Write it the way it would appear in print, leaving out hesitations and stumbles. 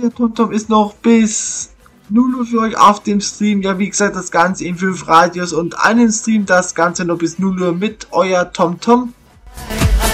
euer TomTom ist noch bis 0 Uhr für euch auf dem Stream. Ja, wie gesagt, das Ganze in 5 Radios und einen Stream, das Ganze noch bis 0 Uhr mit euer TomTom.